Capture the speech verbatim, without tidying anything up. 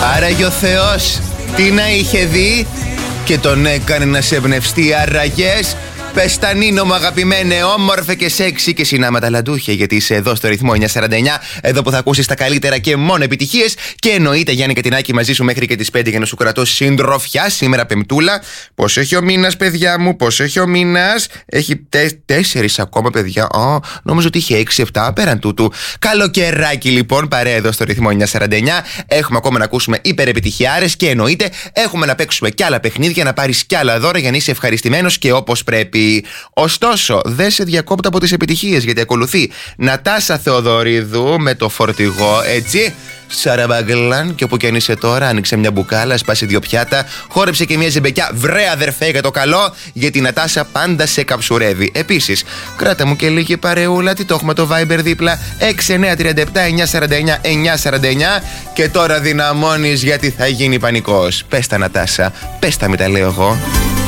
Άραγε ο Θεός τι να είχε δει και τον έκανε να σε εμπνευστεί, άραγες. Πες τα Νίνο μου αγαπημένε, όμορφε και σεξι και συνάματα λαντούχια, γιατί είσαι εδώ στο ρυθμό εννιακόσια σαράντα εννιά, εδώ που θα ακούσεις τα καλύτερα και μόνο επιτυχίες. Και εννοείται Γιάννη Κατινάκη μαζί σου μέχρι και τις πέντε για να σου κρατώ συντροφιά σήμερα Πεμπτούλα. Πώς έχει ο μήνας, παιδιά μου, πώς έχει ο μήνας? Έχει τε, τέσσερις ακόμα, παιδιά. Ω, νόμιζα ότι είχε έξι επτά πέραν τούτου. Καλοκαιράκι λοιπόν, παρέα εδώ στο ρυθμό εννιακόσια σαράντα εννιά. Έχουμε ακόμα να ακούσουμε υπερεπιτυχιάρες και εννοείται έχουμε να παίξουμε κι άλλα παιχνίδια, να πάρεις κι άλλα δώρα για να είσαι ευχαριστημένος και όπως πρέπει. Ωστόσο, δεν σε διακόπτω από τις επιτυχίες, γιατί ακολουθεί Νατάσα Θεοδωρίδου με το φορτηγό, έτσι. Σαραμπαγκλάν, και όπου και αν είσαι τώρα, άνοιξε μια μπουκάλα, σπάσε δύο πιάτα, χόρεψε και μια ζεμπεκιά. Βρε αδερφέ για το καλό, γιατί η Νατάσα πάντα σε καψουρεύει. Επίσης, κράτα μου και λίγη παρεούλα, τι το έχουμε το Viber δίπλα, έξι εννιά τρία επτά εννιά σαράντα εννιά εννιακόσια σαράντα εννιά. Και τώρα δυναμώνεις γιατί θα γίνει πανικός. Πες τα Νατάσα, πες τα, μην τα λέω εγώ.